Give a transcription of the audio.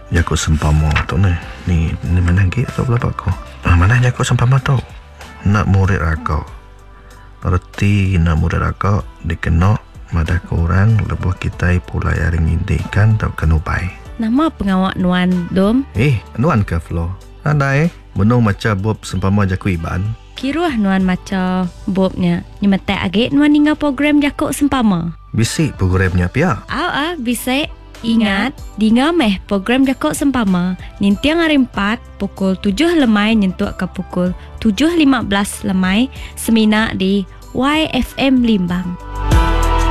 Jako sempama tu ni mana lagi tu berapa ko? Mana jako sempama tu? Nak murid akak. Erti nak murid akak dikena mada korang lebuh kita pulai aring indikan tak kenubai. Nama pengawak Nuan Dom? Nuan ke Flo? Andai menung macam bob sempama jaku iban. Kiruah Nuan macam bobnya. Nyemetek agak Nuan hingga program jakuk sempama. Bisik programnya pia. Bisik. Ingat, dinga meh program jakuk sempama. Nintiang hari 4 pukul 7 lemai nyentuh ke pukul 7.15 lemai semina di YFM Limbang.